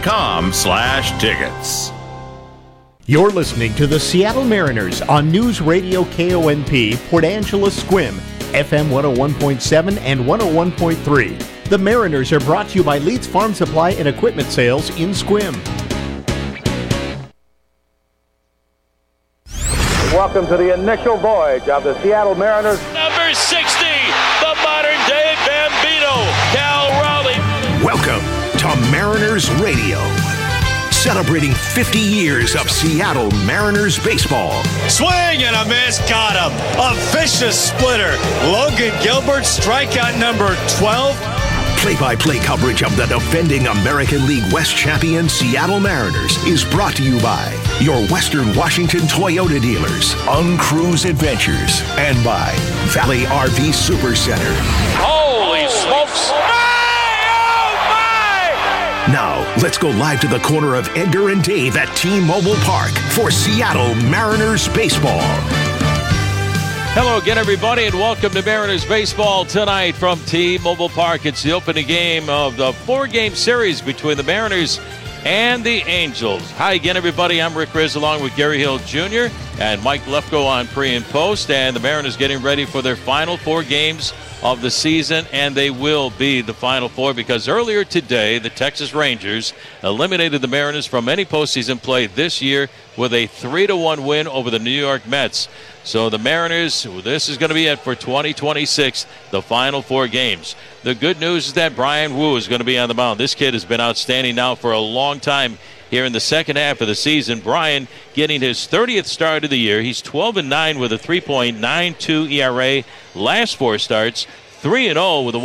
com/tickets. You're listening to the Seattle Mariners on News Radio KONP, Port Angeles Squim, FM 101.7 and 101.3. The Mariners are brought to you by Leeds Farm Supply and Equipment Sales in Squim. Welcome to the initial voyage of the Seattle Mariners. Number 60, the modern-day Bambino, Cal Raleigh. Welcome to Mariners Radio, celebrating 50 years of Seattle Mariners baseball. Swing and a miss, got him. A vicious splitter. Logan Gilbert, strikeout number 12. Play-by-play coverage of the defending American League West champion Seattle Mariners is brought to you by your Western Washington Toyota dealers, Uncruise Adventures, and by Valley RV Super Center. Holy smokes. Now, let's go live to the corner of Edgar and Dave at T-Mobile Park for Seattle Mariners baseball. Hello again, everybody, and welcome to Mariners baseball tonight from T-Mobile Park. It's the opening game of the four-game series between the Mariners and the Angels. Hi again, everybody. I'm Rick Riz along with Gary Hill Jr. and Mike Lefko on pre and post. And the Mariners getting ready for their final four games of the season, and they will be the final four because earlier today the Texas Rangers eliminated the Mariners from any postseason play this year with a 3-1 win over the New York Mets. So the Mariners, this is going to be it for 2026, the final four games. The good news is that Brian Wu is going to be on the mound. This kid has been outstanding now for a long time here in the second half of the season. Brian getting his 30th start of the year. He's 12-9 with a 3.92 ERA. Last four starts, 3-0 with a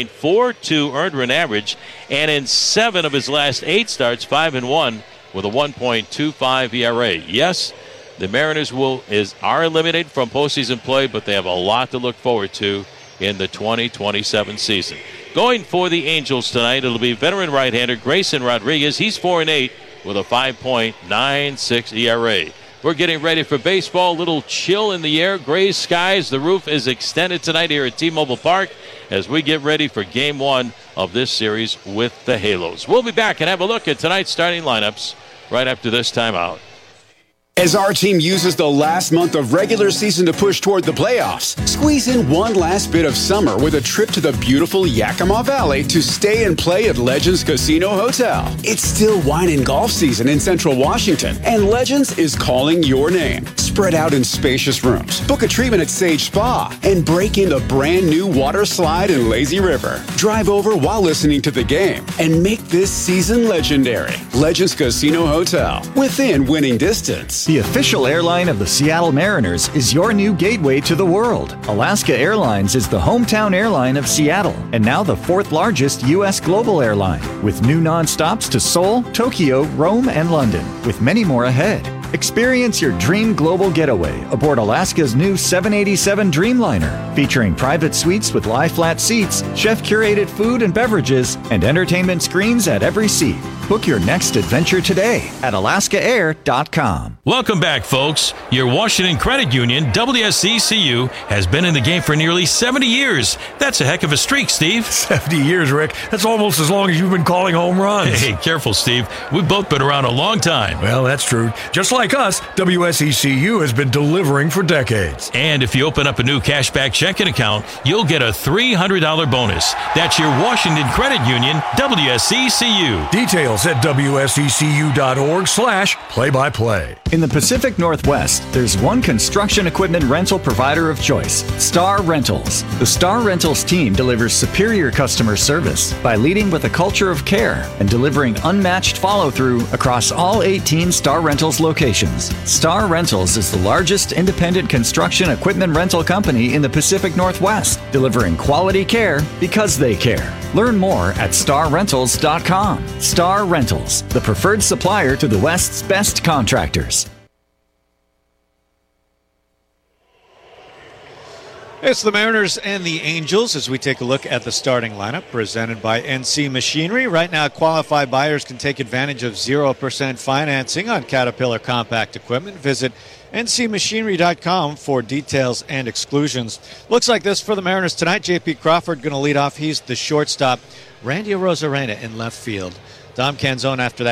1.42 earned run average. And in 7 of his last 8 starts, 5-1 with a 1.25 ERA. Yes, the Mariners are eliminated from postseason play, but they have a lot to look forward to in the 2027 season. Going for the Angels tonight, it'll be veteran right-hander Grayson Rodriguez. He's 4-8 with a 5.96 ERA. We're getting ready for baseball. A little chill in the air, gray skies. The roof is extended tonight here at T-Mobile Park as we get ready for Game 1 of this series with the Halos. We'll be back and have a look at tonight's starting lineups right after this timeout. As our team uses the last month of regular season to push toward the playoffs, squeeze in one last bit of summer with a trip to the beautiful Yakima Valley to stay and play at Legends Casino Hotel. It's still wine and golf season in Central Washington, and Legends is calling your name. Spread out in spacious rooms, book a treatment at Sage Spa, and break in the brand new water slide in Lazy River. Drive over while listening to the game and make this season legendary. Legends Casino Hotel, within winning distance. The official airline of the Seattle Mariners is your new gateway to the world. Alaska Airlines is the hometown airline of Seattle and now the 4th largest U.S. global airline, with new nonstops to Seoul, Tokyo, Rome, and London, with many more ahead. Experience your dream global getaway aboard Alaska's new 787 Dreamliner, featuring private suites with lie-flat seats, chef-curated food and beverages, and entertainment screens at every seat. Book your next adventure today at alaskaair.com. Welcome back, folks. Your Washington Credit Union, WSECU, has been in the game for nearly 70 years. That's a heck of a streak, Steve. 70 years, Rick. That's almost as long as you've been calling home runs. Hey, careful, Steve. We've both been around a long time. Well, that's true. Just like us, WSECU has been delivering for decades. And if you open up a new cashback checking account, you'll get a $300 bonus. That's your Washington Credit Union, WSECU. Details at WSECU.org/play-by-play. In the Pacific Northwest, there's one construction equipment rental provider of choice, Star Rentals. The Star Rentals team delivers superior customer service by leading with a culture of care and delivering unmatched follow-through across all 18 Star Rentals locations. Star Rentals is the largest independent construction equipment rental company in the Pacific Northwest, delivering quality care because they care. Learn more at starrentals.com. Star Rentals, the preferred supplier to the West's best contractors. It's the Mariners and the Angels as we take a look at the starting lineup presented by NC Machinery. Right now, qualified buyers can take advantage of 0% financing on Caterpillar compact equipment. Visit ncmachinery.com for details and exclusions. Looks like this for the Mariners tonight. J.P. Crawford going to lead off. He's the shortstop. Randy Arozarena in left field. Dom Canzone after that.